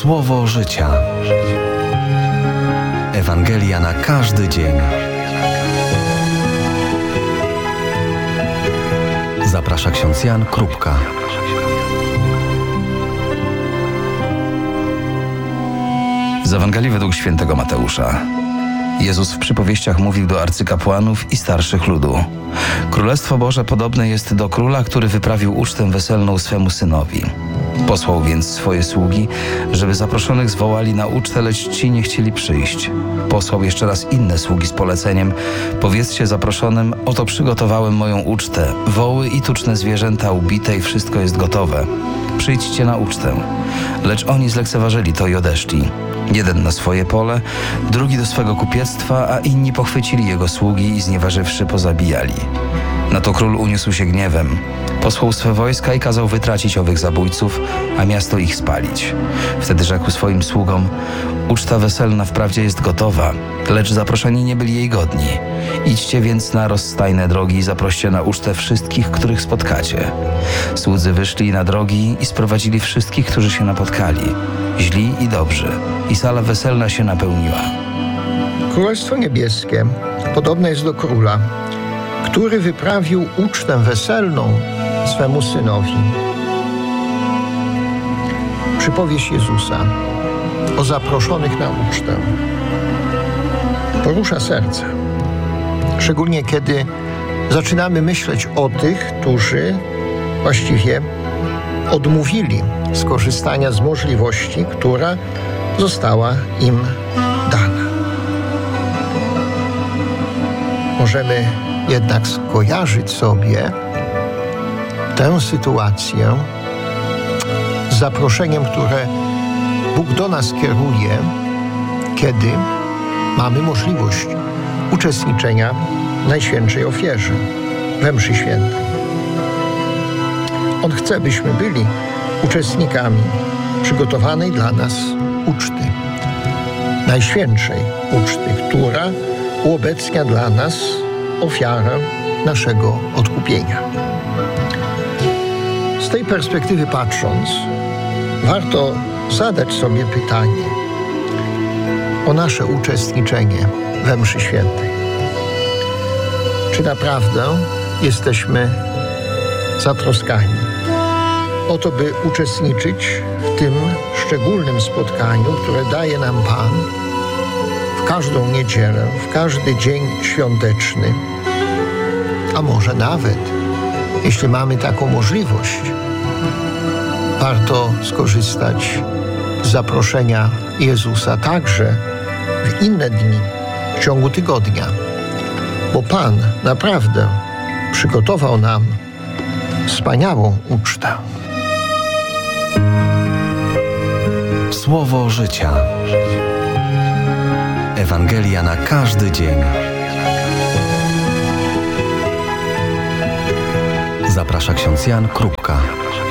Słowo życia. Ewangelia na każdy dzień. Zaprasza ksiądz Jan Krupka. Z Ewangelii według świętego Mateusza. Jezus w przypowieściach mówił do arcykapłanów i starszych ludu. Królestwo Boże podobne jest do króla, który wyprawił ucztę weselną swemu synowi. Posłał więc swoje sługi, żeby zaproszonych zwołali na ucztę, lecz ci nie chcieli przyjść. Posłał jeszcze raz inne sługi z poleceniem: powiedzcie zaproszonym, oto przygotowałem moją ucztę, woły i tuczne zwierzęta ubite i wszystko jest gotowe. Przyjdźcie na ucztę. Lecz oni zlekceważyli to i odeszli. Jeden na swoje pole, drugi do swego kupiectwa, a inni pochwycili jego sługi i znieważywszy pozabijali. Na to król uniósł się gniewem. Posłał swe wojska i kazał wytracić owych zabójców, a miasto ich spalić. Wtedy rzekł swoim sługom: uczta weselna wprawdzie jest gotowa, lecz zaproszeni nie byli jej godni. Idźcie więc na rozstajne drogi i zaproście na ucztę wszystkich, których spotkacie. Słudzy wyszli na drogi i sprowadzili wszystkich, którzy się napotkali, źli i dobrzy, i sala weselna się napełniła. Królestwo Niebieskie podobne jest do króla, który wyprawił ucztę weselną swemu synowi. Przypowieść Jezusa o zaproszonych na ucztę porusza serce, szczególnie kiedy zaczynamy myśleć o tych, którzy właściwie odmówili skorzystania z możliwości, która została im dana. Możemy jednak skojarzyć sobie tę sytuację z zaproszeniem, które Bóg do nas kieruje, kiedy mamy możliwość uczestniczenia w Najświętszej Ofierze, we mszy świętej. On chce, byśmy byli uczestnikami przygotowanej dla nas uczty, Najświętszej uczty, która uobecnia dla nas ofiarę naszego odkupienia. Z tej perspektywy patrząc, warto zadać sobie pytanie o nasze uczestniczenie we mszy świętej. Czy naprawdę jesteśmy zatroskani o to, by uczestniczyć w tym szczególnym spotkaniu, które daje nam Pan w każdą niedzielę, w każdy dzień świąteczny, a może nawet, jeśli mamy taką możliwość, warto skorzystać z zaproszenia Jezusa także w inne dni, w ciągu tygodnia, bo Pan naprawdę przygotował nam wspaniałą ucztę. Słowo życia. Ewangelia na każdy dzień. Zaprasza ksiądz Jan Krupka.